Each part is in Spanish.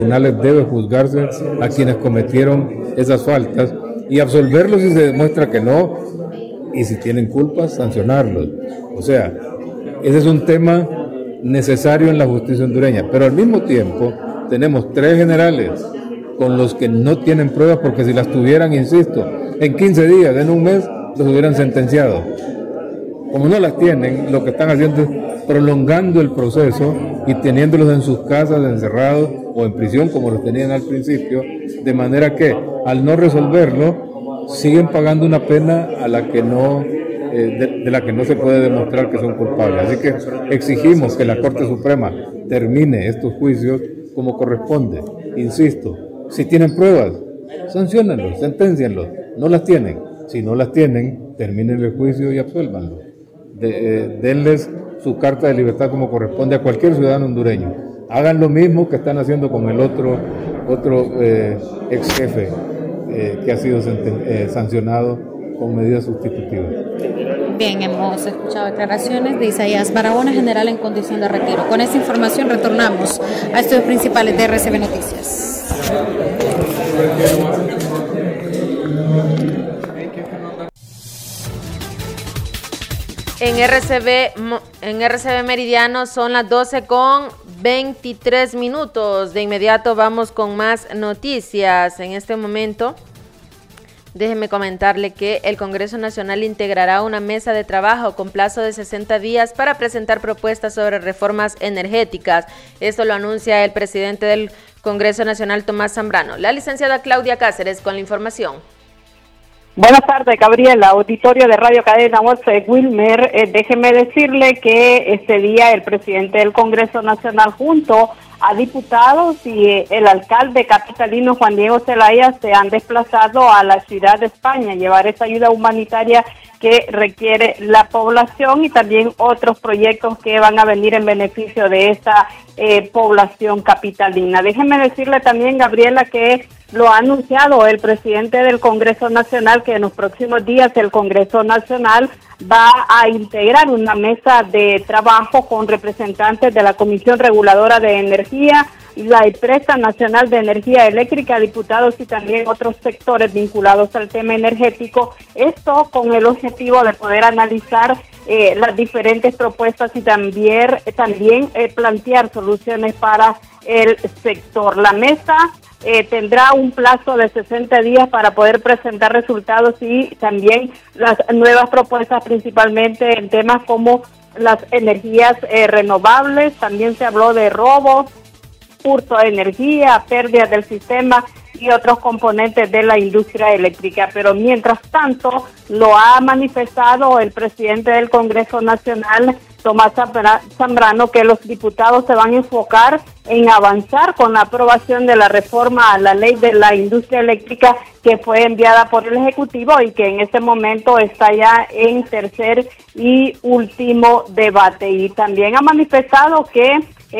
tribunales debe juzgarse a quienes cometieron esas faltas y absolverlos si se demuestra que no, y si tienen culpas, sancionarlos. O sea, ese es un tema necesario en la justicia hondureña, pero al mismo tiempo tenemos 3 generales con los que no tienen pruebas, porque si las tuvieran, insisto, en 15 días, en un mes, los hubieran sentenciado. Como no las tienen, lo que están haciendo es prolongando el proceso y teniéndolos en sus casas, encerrados o en prisión, como los tenían al principio, de manera que, al no resolverlo, siguen pagando una pena a la que no, de la que no se puede demostrar que son culpables. Así que exigimos que la Corte Suprema termine estos juicios como corresponde. Insisto, si tienen pruebas, sanciónenlos, senténcienlos. No las tienen. Si no las tienen, terminen el juicio y absuélvanlos. Denles su carta de libertad como corresponde a cualquier ciudadano hondureño. Hagan lo mismo que están haciendo con el otro ex jefe que ha sido sancionado con medidas sustitutivas. Bien, hemos escuchado declaraciones de Isaías Barahona, general en condición de retiro. Con esta información retornamos a estudios principales de RCB Noticias. En RCB Meridiano son las 12:23. De inmediato vamos con más noticias. En este momento, déjeme comentarle que el Congreso Nacional integrará una mesa de trabajo con plazo de 60 días para presentar propuestas sobre reformas energéticas. Esto lo anuncia el presidente del Congreso Nacional, Tomás Zambrano. La licenciada Claudia Cáceres con la información. Buenas tardes, Gabriela, auditorio de Radio Cadena Voz de Wilmer. Déjeme decirle que este día el presidente del Congreso Nacional junto a diputados y el alcalde capitalino Juan Diego Zelaya se han desplazado a la ciudad de España a llevar esa ayuda humanitaria que requiere la población y también otros proyectos que van a venir en beneficio de esta población capitalina. Déjeme decirle también, Gabriela, que lo ha anunciado el presidente del Congreso Nacional, que en los próximos días el Congreso Nacional va a integrar una mesa de trabajo con representantes de la Comisión Reguladora de Energía, la Empresa Nacional de Energía Eléctrica, diputados y también otros sectores vinculados al tema energético. Esto con el objetivo de poder analizar las diferentes propuestas y también plantear soluciones para el sector. La mesa tendrá un plazo de 60 días para poder presentar resultados y también las nuevas propuestas, principalmente en temas como las energías renovables. También se habló de robos, hurto de energía, pérdidas del sistema y otros componentes de la industria eléctrica. Pero mientras tanto, lo ha manifestado el presidente del Congreso Nacional, Tomás Zambrano, que los diputados se van a enfocar en avanzar con la aprobación de la reforma a la ley de la industria eléctrica que fue enviada por el Ejecutivo y que en este momento está ya en tercer y último debate. Y también ha manifestado que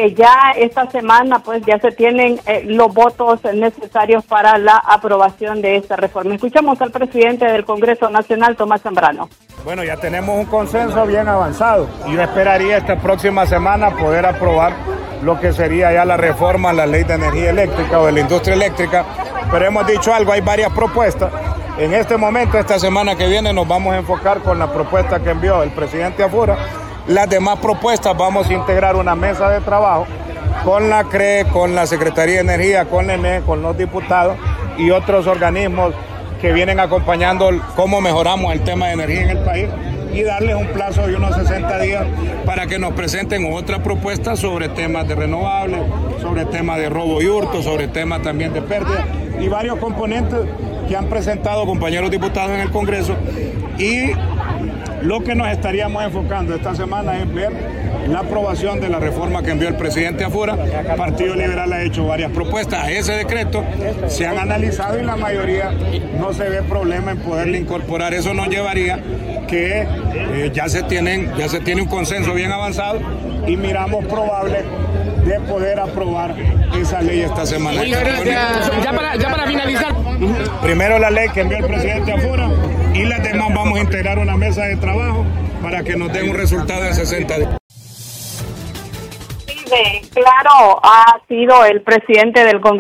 ya esta semana pues ya se tienen los votos necesarios para la aprobación de esta reforma. Escuchamos al presidente del Congreso Nacional, Tomás Zambrano. Bueno, ya tenemos un consenso bien avanzado y yo esperaría esta próxima semana poder aprobar lo que sería ya la reforma a la ley de energía eléctrica o de la industria eléctrica, pero hemos dicho algo, hay varias propuestas. En este momento, esta semana que viene, nos vamos a enfocar con la propuesta que envió el presidente Afura. Las demás propuestas vamos a integrar una mesa de trabajo con la CRE, con la Secretaría de Energía, con la ENE, con los diputados y otros organismos que vienen acompañando cómo mejoramos el tema de energía en el país y darles un plazo de unos 60 días para que nos presenten otra propuesta sobre temas de renovables, sobre temas de robo y hurto, sobre temas también de pérdida y varios componentes que han presentado compañeros diputados en el Congreso. Y lo que nos estaríamos enfocando esta semana es ver la aprobación de la reforma que envió el presidente Afura. El Partido Liberal ha hecho varias propuestas a ese decreto, se han analizado y la mayoría no se ve problema en poderle incorporar. Eso nos llevaría que ya se tiene un consenso bien avanzado y miramos probable de poder aprobar esa ley esta semana. Ya para finalizar. Primero la ley que envió el presidente Afura y las demás vamos a integrar una mesa de trabajo para que nos den un resultado en 60 días. tarde. Claro, ha sido el presidente del Congreso